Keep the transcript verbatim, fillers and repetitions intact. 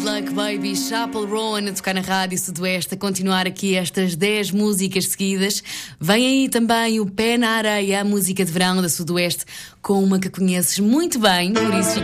Luck Baby, Chapel Rowan a tocar na Rádio Sudoeste, a continuar aqui estas dez músicas seguidas. Vem aí também o Pé na Areia, a música de verão da Sudoeste, com uma que conheces muito bem, por isso